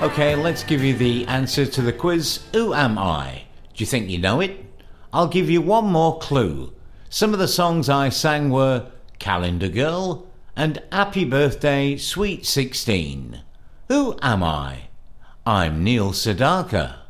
Okay, let's give you the answer to the quiz. Who am I? Do you think you know it? I'll give you one more clue. Some of the songs I sang were Calendar Girl and Happy Birthday, Sweet 16. Who am I? I'm Neil Sedaka.